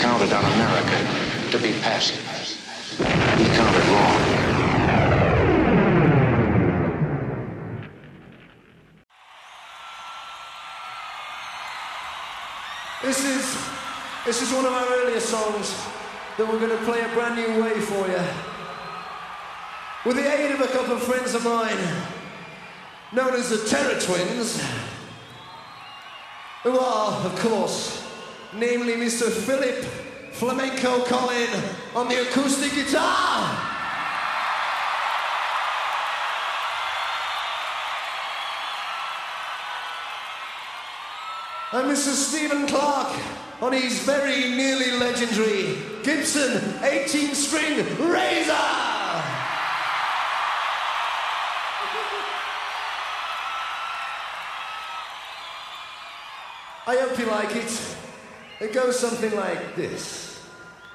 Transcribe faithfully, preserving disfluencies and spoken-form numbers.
counted on America to be passive. He counted wrong. This is, this is one of our earlier songs that we're going to play a brand new way for you. With the aid of a couple of friends of mine, known as the Terror Twins, who are, of course, namely Mister Philip Flamenco Collin on the acoustic guitar. And Mister Stephen Clark on his very nearly legendary Gibson eighteen string Razor. I hope you like it. It goes something like this.